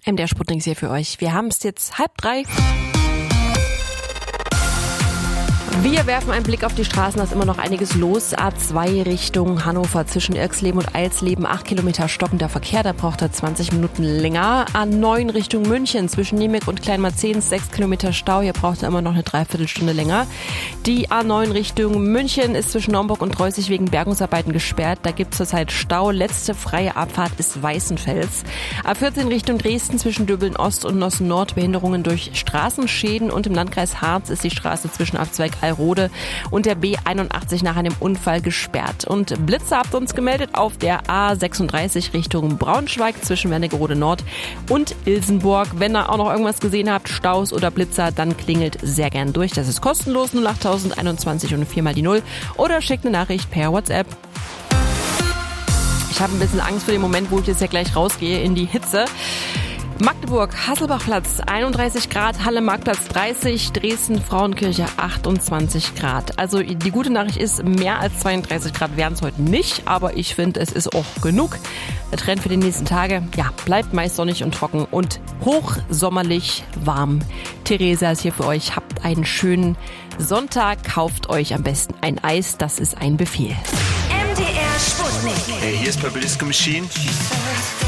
MDR Sputnik hier für euch. Wir haben es jetzt 2:30. Wir werfen einen Blick auf die Straßen, da ist immer noch einiges los. A2 Richtung Hannover zwischen Irxleben und Eilsleben, 8 Kilometer stockender Verkehr, da braucht er 20 Minuten länger. A9 Richtung München zwischen Niemek und Kleinmarzens, 6 Kilometer Stau, hier braucht er immer noch eine Dreiviertelstunde länger. Die A9 Richtung München ist zwischen Naumburg und Reußig wegen Bergungsarbeiten gesperrt, da gibt es zurzeit Stau. Letzte freie Abfahrt ist Weißenfels. A14 Richtung Dresden zwischen Döbeln Ost und Nossen Nord, Behinderungen durch Straßenschäden, und im Landkreis Harz ist die Straße zwischen Abzweig Alrode und der B81 nach einem Unfall gesperrt. Und Blitzer habt uns gemeldet auf der A36 Richtung Braunschweig zwischen Wernigerode Nord und Ilsenburg. Wenn ihr auch noch irgendwas gesehen habt, Staus oder Blitzer, dann klingelt sehr gern durch. Das ist kostenlos, 08021 und 4 mal die 0, oder schickt eine Nachricht per WhatsApp. Ich habe ein bisschen Angst vor dem Moment, wo ich jetzt ja gleich rausgehe in die Hitze. Magdeburg, Hasselbachplatz 31 Grad, Halle Marktplatz 30, Dresden Frauenkirche 28 Grad. Also die gute Nachricht ist, mehr als 32 Grad wären es heute nicht, aber ich finde, es ist auch genug. Der Trend für die nächsten Tage, ja, bleibt meist sonnig und trocken und hochsommerlich warm. Theresa ist hier für euch. Habt einen schönen Sonntag, kauft euch am besten ein Eis, das ist ein Befehl. MDR Sputnik. Hey, hier ist Purple Disco Machine.